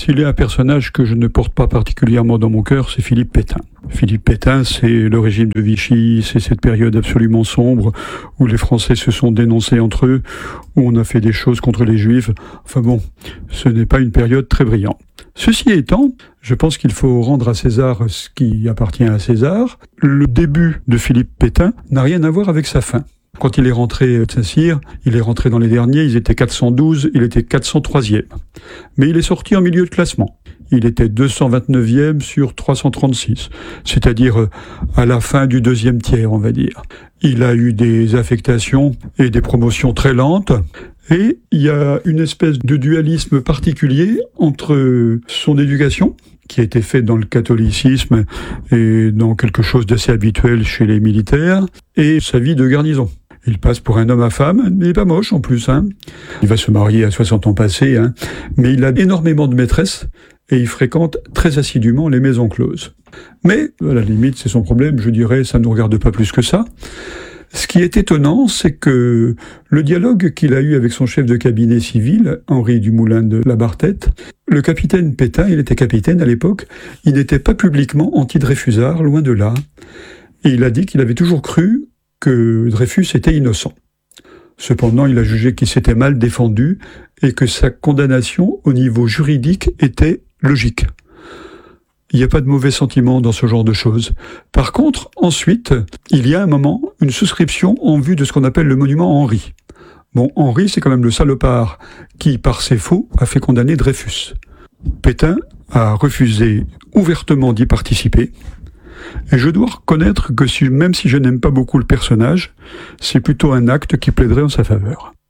S'il y a un personnage que je ne porte pas particulièrement dans mon cœur, c'est Philippe Pétain. Philippe Pétain, c'est le régime de Vichy, c'est cette période absolument sombre où les Français se sont dénoncés entre eux, où on a fait des choses contre les Juifs. Enfin bon, ce n'est pas une période très brillante. Ceci étant, je pense qu'il faut rendre à César ce qui appartient à César. Le début de Philippe Pétain n'a rien à voir avec sa fin. Quand il est rentré de Saint-Cyr, il est rentré dans les derniers, ils étaient 412, il était 403e. Mais il est sorti en milieu de classement. Il était 229e sur 336, c'est-à-dire à la fin du deuxième tiers, on va dire. Il a eu des affectations et des promotions très lentes, et il y a une espèce de dualisme particulier entre son éducation, qui a été faite dans le catholicisme et dans quelque chose d'assez habituel chez les militaires, et sa vie de garnison. Il passe pour un homme à femme, mais il n'est pas moche en plus. Il va se marier à 60 ans passés, mais il a énormément de maîtresses et il fréquente très assidûment les maisons closes. Mais, à la limite, c'est son problème, je dirais, ça ne nous regarde pas plus que ça. Ce qui est étonnant, c'est que le dialogue qu'il a eu avec son chef de cabinet civil, Henri Dumoulin de la Barthette, le capitaine Pétain, il était capitaine à l'époque, il n'était pas publiquement anti-Dreyfusard, loin de là. Et il a dit qu'il avait toujours cru que Dreyfus était innocent. Cependant, il a jugé qu'il s'était mal défendu et que sa condamnation au niveau juridique était logique. Il n'y a pas de mauvais sentiments dans ce genre de choses. Par contre, ensuite, il y a un moment, une souscription en vue de ce qu'on appelle le monument Henri. Bon, Henri, c'est quand même le salopard qui, par ses faux, a fait condamner Dreyfus. Pétain a refusé ouvertement d'y participer. Et je dois reconnaître que même si je n'aime pas beaucoup le personnage, c'est plutôt un acte qui plaiderait en sa faveur.